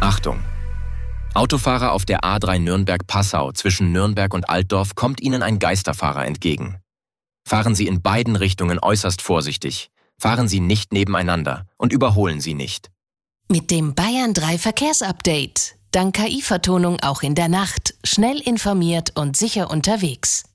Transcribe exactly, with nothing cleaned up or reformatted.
Achtung! Autofahrer auf der A drei Nürnberg-Passau zwischen Nürnberg und Altdorf kommt Ihnen ein Geisterfahrer entgegen. Fahren Sie in beiden Richtungen äußerst vorsichtig. Fahren Sie nicht nebeneinander und überholen Sie nicht. Mit dem Bayern drei Verkehrsupdate. Dank K I-Vertonung auch in der Nacht. Schnell informiert und sicher unterwegs.